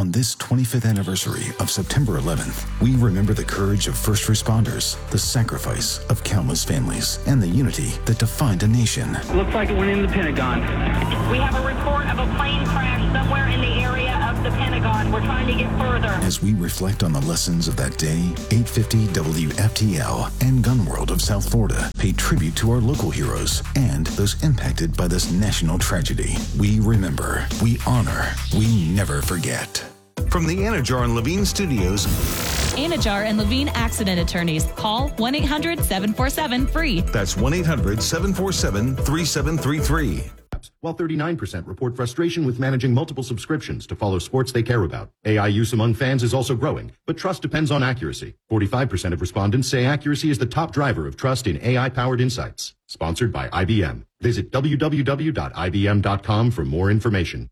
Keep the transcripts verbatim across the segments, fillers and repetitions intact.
On this twenty-fifth anniversary of September eleventh, we remember the courage of first responders, the sacrifice of countless families, and the unity that defined a nation. Looks like it went into the Pentagon. We have a report of a plane crash somewhere in the area of the Pentagon. We're trying to get further. As we reflect on the lessons of that day, eight fifty W F T L and Gun World of South Florida pay tribute to our local heroes and those impacted by this national tragedy. We remember, we honor, we never forget. From the Anajar and Levine Studios. Anajar and Levine Accident Attorneys. Call one eight hundred seven four seven free. That's one eight hundred seven four seven three seven three three. While thirty-nine percent report frustration with managing multiple subscriptions to follow sports they care about. A I use among fans is also growing, but trust depends on accuracy. forty-five percent of respondents say accuracy is the top driver of trust in A I-powered insights. Sponsored by I B M. Visit w w w dot i b m dot com for more information.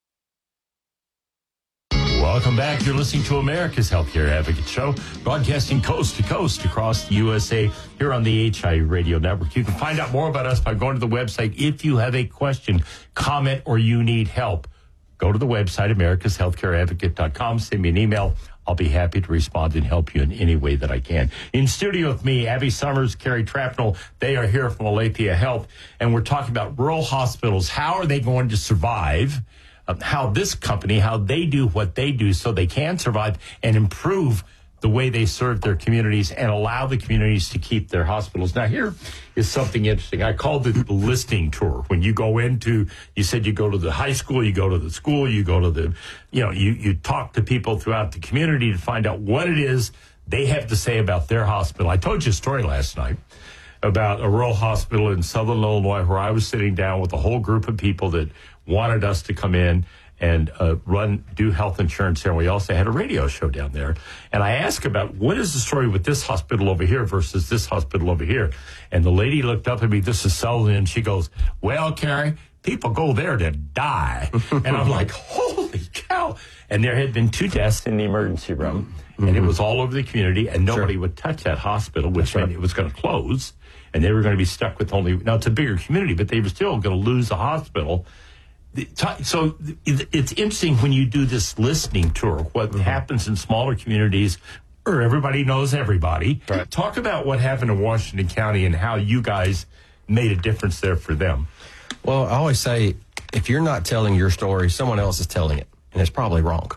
Welcome back. You're listening to America's Healthcare Advocate Show, broadcasting coast to coast across the U S A here on the H I Radio Network. You can find out more about us by going to the website. If you have a question, comment, or you need help, go to the website, americas healthcare advocate dot com. Send me an email. I'll be happy to respond and help you in any way that I can. In studio with me, Abby Summers, Carrie Trapnell. They are here from Alethea Health, and we're talking about rural hospitals. How are they going to survive? Um, how this company, how they do what they do so they can survive and improve the way they serve their communities and allow the communities to keep their hospitals. Now, here is something interesting. I called it the listening tour. When you go into, you said you go to the high school, you go to the school, you go to the, you know, you, you talk to people throughout the community to find out what it is they have to say about their hospital. I told you a story last night about a rural hospital in Southern Illinois where I was sitting down with a whole group of people that wanted us to come in and uh, run, do health insurance there. And we also had a radio show down there. And I asked about what is the story with this hospital over here versus this hospital over here. And the lady looked up at me, this is Sullivan, and she goes, well, Carrie, people go there to die. And I'm like, holy cow. And there had been two deaths in the emergency room. Mm-hmm. And it was all over the community, and nobody sure. would touch that hospital, which That's meant right. it was going to close. And they were going to be stuck with only, now it's a bigger community, but they were still going to lose the hospital. So it's interesting when you do this listening tour, what mm-hmm. happens in smaller communities where everybody knows everybody. Right. Talk about what happened in Washington County and how you guys made a difference there for them. Well, I always say, if you're not telling your story, someone else is telling it, and it's probably wrong.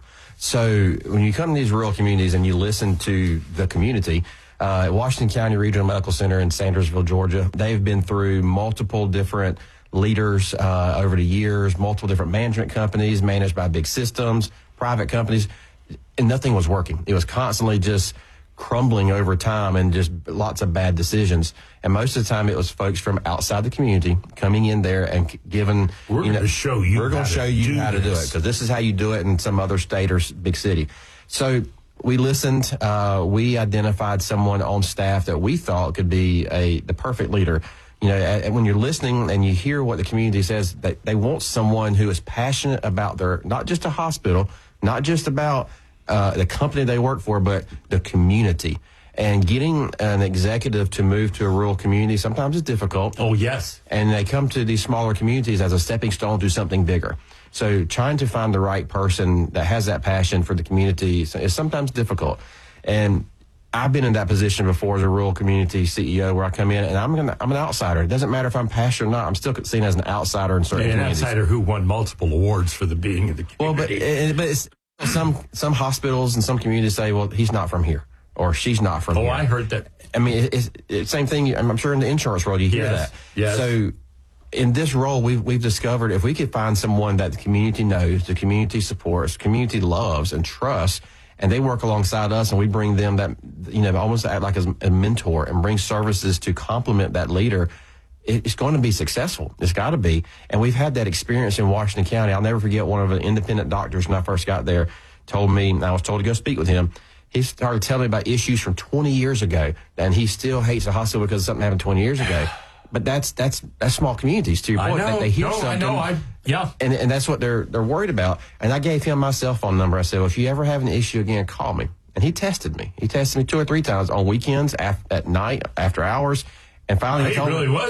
So when you come to these rural communities and you listen to the community, uh, Washington County Regional Medical Center in Sandersville, Georgia, they've been through multiple different leaders uh, over the years, multiple different management companies managed by big systems, private companies, and nothing was working. It was constantly just crumbling over time and just lots of bad decisions. And most of the time it was folks from outside the community coming in there and giving, we're you know, going to show you we're going to show you how to do it, because this is how you do it in some other state or big city. So we listened, uh, we identified someone on staff that we thought could be a the perfect leader. You know, when you're listening and you hear what the community says, that they want someone who is passionate about their, not just a hospital, not just about uh, the company they work for, but the community. And getting an executive to move to a rural community sometimes is difficult. Oh, yes. And they come to these smaller communities as a stepping stone to something bigger. So trying to find the right person that has that passion for the community is sometimes difficult. And I've been in that position before as a rural community C E O, where I come in and I'm gonna, I'm an outsider. It doesn't matter if I'm passionate or not. I'm still seen as an outsider in certain yeah, an communities. An outsider who won multiple awards for the being of the community. Well, but, but it's, some some hospitals and some communities say, well, he's not from here or she's not from oh, here. Oh, I heard that. I mean, it's, it's same thing. I'm sure in the insurance world you hear yes, that. Yes. So in this role, we've, we've discovered if we could find someone that the community knows, the community supports, community loves and trusts, and they work alongside us, and we bring them that, you know, almost act like a, a mentor and bring services to complement that leader, it's going to be successful. It's got to be. And we've had that experience in Washington County. I'll never forget one of the independent doctors when I first got there told me, and I was told to go speak with him. He started telling me about issues from twenty years ago, and he still hates the hospital because something happened twenty years ago. But that's that's that's small communities, to your point. I know. They, they hear no, something. I know. I, yeah. And, and that's what they're they're worried about. And I gave him my cell phone number. I said, well, if you ever have an issue again, call me. And he tested me. He tested me two or three times on weekends, af- at night, after hours. And finally, he he told really me, was.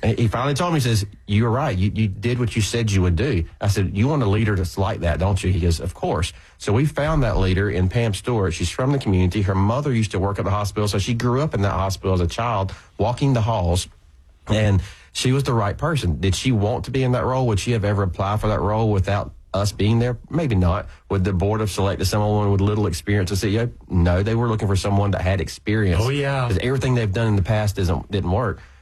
he finally told me, he says, "You're right. You, you did what you said you would do." I said, "You want a leader that's like that, don't you?" He goes, "Of course." So we found that leader in Pam Stewart. She's from the community. Her mother used to work at the hospital, so she grew up in that hospital as a child, walking the halls. And she was the right person. Did she want to be in that role? Would she have ever applied for that role without us being there? Maybe not. Would the board have selected someone with little experience as C E O? No, they were looking for someone that had experience. Oh, yeah. Because everything they've done in the past isn't, didn't work.